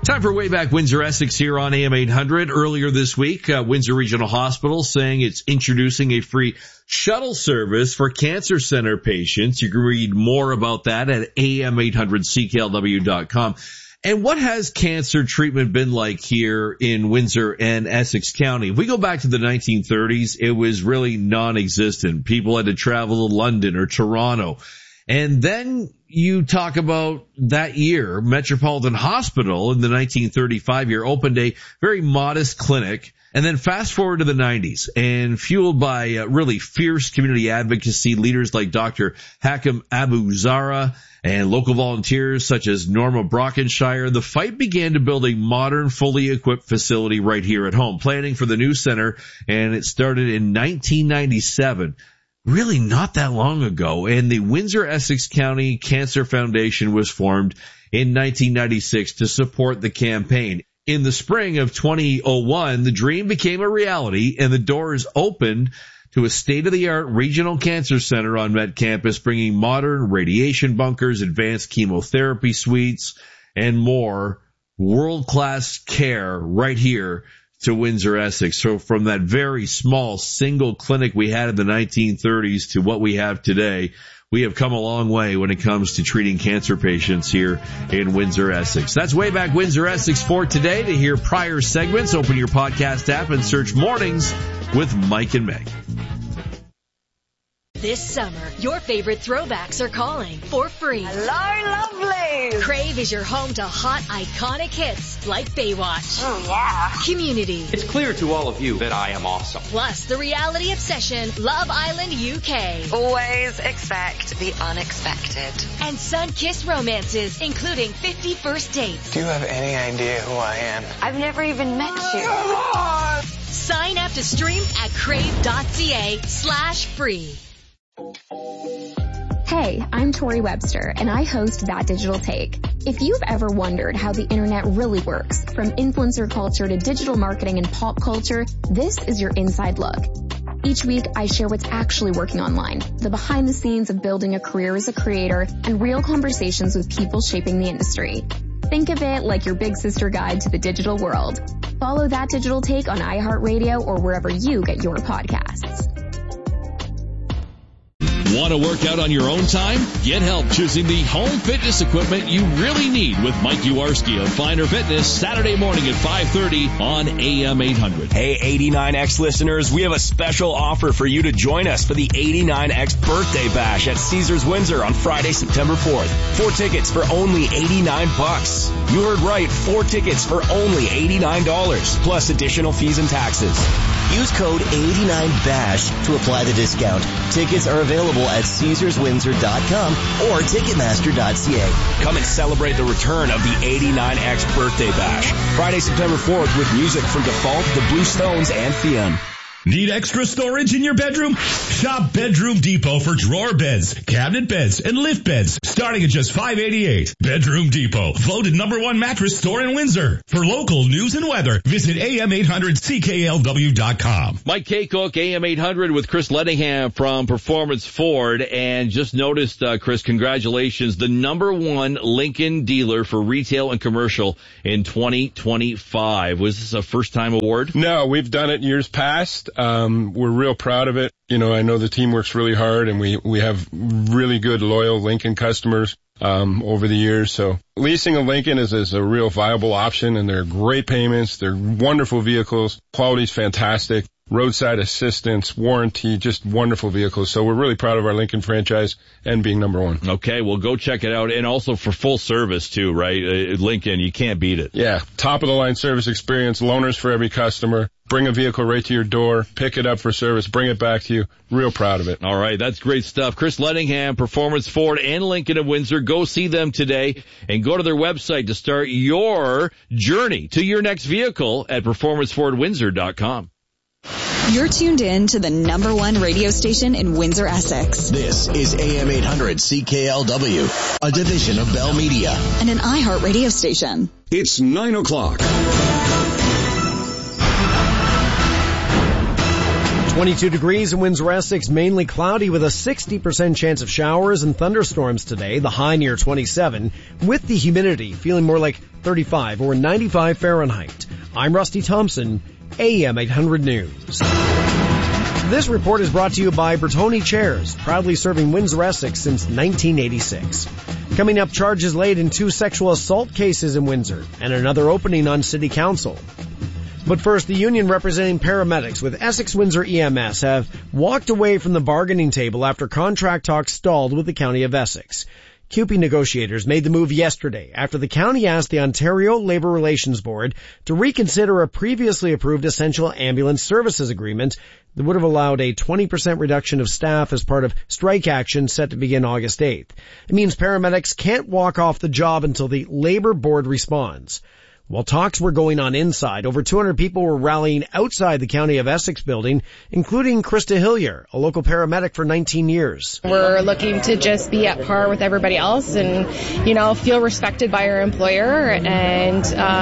Time for Way Back Windsor Essex here on AM 800. Earlier this week, Windsor Regional Hospital saying it's introducing a free shuttle service for cancer center patients. You can read more about that at am800cklw.com. And what has cancer treatment been like here in Windsor and Essex County? If we go back to the 1930s, it was really non-existent. People had to travel to London or Toronto. And then you talk about that year, Metropolitan Hospital in the 1935 year opened a very modest clinic. And then fast forward to the 90s, and fueled by really fierce community advocacy, leaders like Dr. Hakim Abu Zara and local volunteers such as Norma Brockenshire, the fight began to build a modern, fully equipped facility right here at home. Planning for the new center, and it started in 1997. Really not that long ago, and the Windsor-Essex County Cancer Foundation was formed in 1996 to support the campaign. In the spring of 2001, the dream became a reality, and the doors opened to a state-of-the-art regional cancer center on Met Campus, bringing modern radiation bunkers, advanced chemotherapy suites, and more world-class care right here to Windsor, Essex. So from that very small single clinic we had in the 1930s to what we have today, we have come a long way when it comes to treating cancer patients here in Windsor, Essex. That's Way Back Windsor, Essex for today. To hear prior segments, open your podcast app and search Mornings with Mike and Meg. This summer, your favorite throwbacks are calling for free. Hello, lovely. Crave is your home to hot, iconic hits like Baywatch. Oh, yeah. Community. It's clear to all of you that I am awesome. Plus, the reality obsession, Love Island UK. Always expect the unexpected. And sun-kissed romances, including 50 First Dates. Do you have any idea who I am? I've never even met you. Sign up to stream at crave.ca/free. Hey, I'm Tori Webster, and I host That Digital Take. If you've ever wondered how the internet really works, from influencer culture to digital marketing and pop culture, this is your inside look. Each week, I share what's actually working online, the behind the scenes of building a career as a creator, and real conversations with people shaping the industry. Think of it like your big sister guide to the digital world. Follow That Digital Take on iHeartRadio or wherever you get your podcasts. Want to work out on your own time? Get help choosing the home fitness equipment you really need with Mike Uwarski of Finer Fitness, Saturday morning at 5:30 on AM 800. Hey, 89X listeners, we have a special offer for you to join us for the 89X birthday bash at Caesars Windsor on Friday, September 4th. 4 tickets for only $89. You heard right, 4 tickets for only $89, plus additional fees and taxes. Use code 89BASH to apply the discount. Tickets are available at CaesarsWindsor.com or Ticketmaster.ca. Come and celebrate the return of the 89X birthday bash. Friday, September 4th with music from Default, The Blue Stones, and Theon. Need extra storage in your bedroom? Shop Bedroom Depot for drawer beds, cabinet beds, and lift beds, starting at just $588. Bedroom Depot, voted #1 mattress store in Windsor. For local news and weather, visit am800cklw.com. Mike Kaycook, AM 800 with Chris Lettingham from Performance Ford. And just noticed, Chris, congratulations, the #1 Lincoln dealer for retail and commercial in 2025. Was this a first-time award? No, we've done it years past. We're real proud of it. You know, I know the team works really hard, and we have really good, loyal Lincoln customers over the years. So leasing a Lincoln is a real viable option, and they're great payments. They're wonderful vehicles. Quality's fantastic. Roadside assistance, warranty, just wonderful vehicles. So we're really proud of our Lincoln franchise and being #1. Okay, well, go check it out. And also for full service, too, right? Lincoln, you can't beat it. Yeah, top-of-the-line service experience, loaners for every customer. Bring a vehicle right to your door, pick it up for service, bring it back to you. Real proud of it. All right, that's great stuff. Chris Lettingham, Performance Ford and Lincoln of Windsor. Go see them today and go to their website to start your journey to your next vehicle at performancefordwindsor.com. You're tuned in to the #1 radio station in Windsor, Essex. This is AM 800 CKLW, a division of Bell Media. And an iHeart radio station. It's 9 o'clock. 22 degrees in Windsor, Essex, mainly cloudy with a 60% chance of showers and thunderstorms today, the high near 27, with the humidity feeling more like 35 or 95 Fahrenheit. I'm Rusty Thompson, AM 800 News. This report is brought to you by Bertoni Chairs, proudly serving Windsor, Essex since 1986. Coming up, charges laid in 2 sexual assault cases in Windsor and another opening on City Council. But first, the union representing paramedics with Essex Windsor EMS have walked away from the bargaining table after contract talks stalled with the County of Essex. CUPE negotiators made the move yesterday after the county asked the Ontario Labour Relations Board to reconsider a previously approved essential ambulance services agreement that would have allowed a 20% reduction of staff as part of strike action set to begin August 8th. It means paramedics can't walk off the job until the Labour Board responds. While talks were going on inside, over 200 people were rallying outside the County of Essex building, including Krista Hillier, a local paramedic for 19 years. We're looking to just be at par with everybody else and, feel respected by our employer and,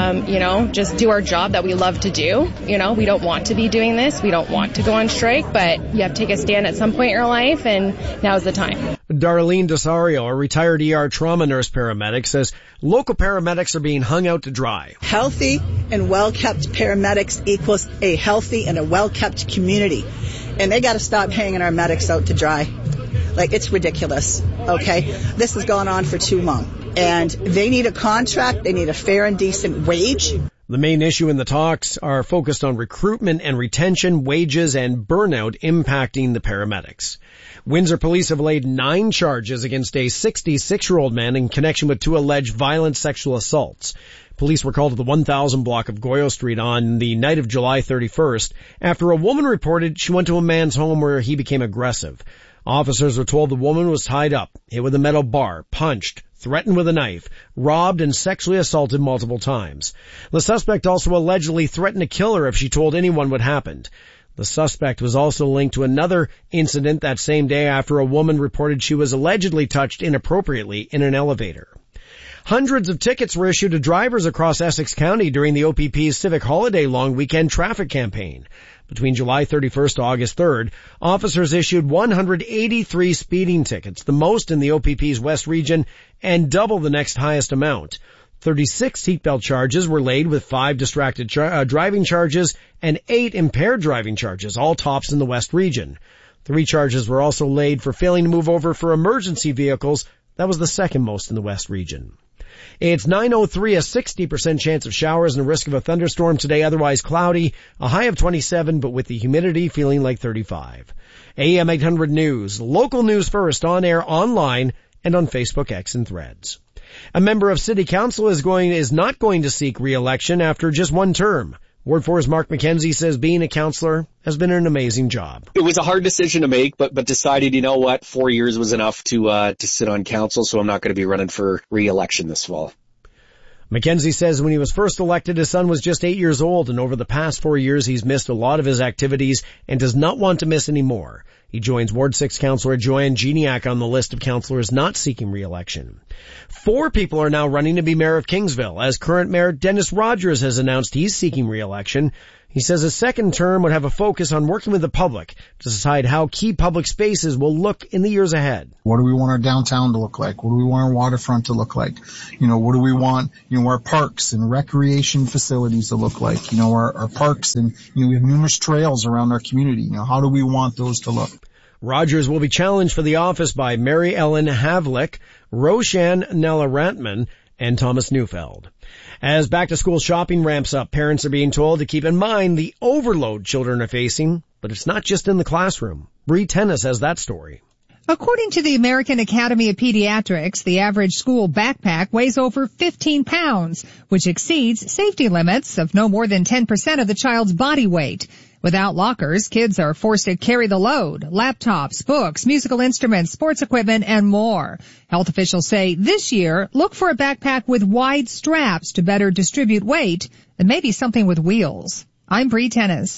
just do our job that we love to do. We don't want to be doing this. We don't want to go on strike, but you have to take a stand at some point in your life, and now's the time. Darlene Desario, a retired ER trauma nurse paramedic, says local paramedics are being hung out to dry. Healthy and well-kept paramedics equals a healthy and a well-kept community. And they got to stop hanging our medics out to dry. It's ridiculous, okay? This has gone on for too long. And they need a contract. They need a fair and decent wage. The main issue in the talks are focused on recruitment and retention, wages, and burnout impacting the paramedics. Windsor police have laid 9 charges against a 66-year-old man in connection with 2 alleged violent sexual assaults. Police were called to the 1000 block of Goyo Street on the night of July 31st after a woman reported she went to a man's home where he became aggressive. Officers were told the woman was tied up, hit with a metal bar, punched, threatened with a knife, robbed, and sexually assaulted multiple times. The suspect also allegedly threatened to kill her if she told anyone what happened. The suspect was also linked to another incident that same day after a woman reported she was allegedly touched inappropriately in an elevator. Hundreds of tickets were issued to drivers across Essex County during the OPP's Civic Holiday Long Weekend Traffic Campaign. Between July 31st to August 3rd, officers issued 183 speeding tickets, the most in the OPP's West Region and double the next highest amount. 36 seatbelt charges were laid with 5 distracted driving charges and 8 impaired driving charges, all tops in the West Region. 3 charges were also laid for failing to move over for emergency vehicles. That was the second most in the West Region. It's 9:03, a 60% chance of showers and a risk of a thunderstorm today, otherwise cloudy, a high of 27, but with the humidity feeling like 35. AM 800 News, local news first, on air, online, and on Facebook, X, and Threads. A member of City Council is not going to seek re-election after just 1 term. Ward 4's Mark McKenzie says being a councillor has been an amazing job. It was a hard decision to make, but decided, 4 years was enough to sit on council, so I'm not going to be running for re-election this fall. McKenzie says when he was first elected, his son was just 8 years old, and over the past 4 years, he's missed a lot of his activities and does not want to miss any more. He joins Ward 6 Councillor Joanne Geniak on the list of councillors not seeking re-election. 4 people are now running to be mayor of Kingsville, as current mayor Dennis Rogers has announced he's seeking re-election. He says his second term would have a focus on working with the public to decide how key public spaces will look in the years ahead. What do we want our downtown to look like? What do we want our waterfront to look like? What do we want, our parks and recreation facilities to look like? Our parks and, we have numerous trails around our community. How do we want those to look? Rogers will be challenged for the office by Mary Ellen Havlick, Roshan Nalarantman, and Thomas Neufeld. As back-to-school shopping ramps up, parents are being told to keep in mind the overload children are facing, but it's not just in the classroom. Bree Tennis has that story. According to the American Academy of Pediatrics, the average school backpack weighs over 15 pounds, which exceeds safety limits of no more than 10% of the child's body weight. Without lockers, kids are forced to carry the load: laptops, books, musical instruments, sports equipment, and more. Health officials say this year, look for a backpack with wide straps to better distribute weight, and maybe something with wheels. I'm Bree Tennis.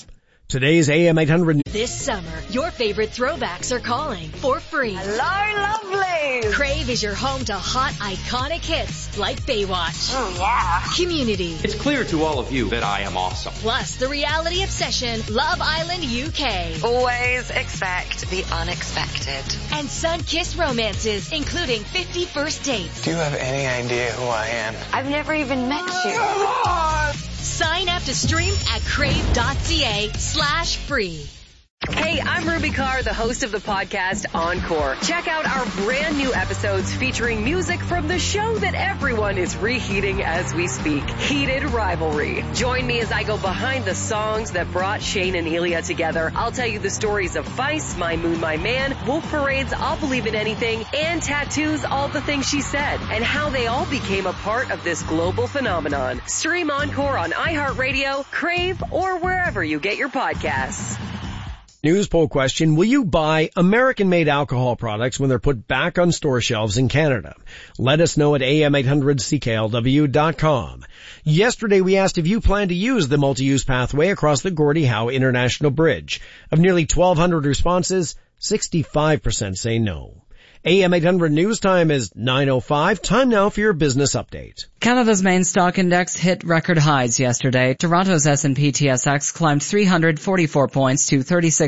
Today's AM 800. This summer, your favorite throwbacks are calling for free. Hello, lovelies. Crave is your home to hot, iconic hits like Baywatch. Oh, yeah. Community. It's clear to all of you that I am awesome. Plus the reality obsession, Love Island UK. Always expect the unexpected. And sun-kissed romances, including 50 First Dates. Do you have any idea who I am? I've never even met you. Sign up to stream at crave.ca/free. Hey, I'm Ruby Carr, the host of the podcast Encore. Check out our brand new episodes featuring music from the show that everyone is reheating as we speak, Heated Rivalry. Join me as I go behind the songs that brought Shane and Ilya together. I'll tell you the stories of Vice, My Moon, My Man, Wolf Parade's I'll Believe in Anything, and Tattoo's All the Things She Said, and how they all became a part of this global phenomenon. Stream Encore on iHeartRadio, Crave, or wherever you get your podcasts. News poll question, will you buy American-made alcohol products when they're put back on store shelves in Canada? Let us know at am800cklw.com. Yesterday we asked if you plan to use the multi-use pathway across the Gordie Howe International Bridge. Of nearly 1,200 responses, 65% say no. AM 800 news time is 9:05. Time now for your business update. Canada's main stock index hit record highs yesterday. Toronto's S&P TSX climbed 344 points to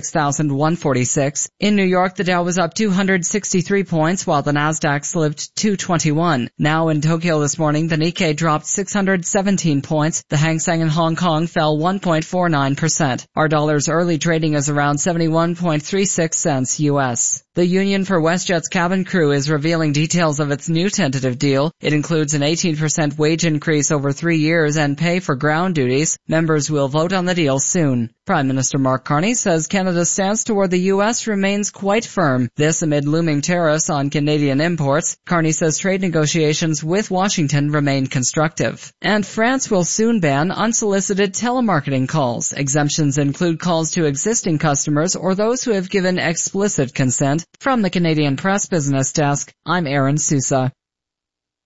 36,146. In New York, the Dow was up 263 points, while the Nasdaq slipped 221. Now in Tokyo this morning, the Nikkei dropped 617 points. The Hang Seng in Hong Kong fell 1.49%. Our dollar's early trading is around 71.36 cents U.S. The Union for WestJet's cabin crew is revealing details of its new tentative deal. It includes an 18% wage increase over 3 years and pay for ground duties. Members will vote on the deal soon. Prime Minister Mark Carney says Canada's stance toward the U.S. remains quite firm. This amid looming tariffs on Canadian imports. Carney says trade negotiations with Washington remain constructive. And France will soon ban unsolicited telemarketing calls. Exemptions include calls to existing customers or those who have given explicit consent. From the Canadian Press Business Desk, I'm Erin Sousa.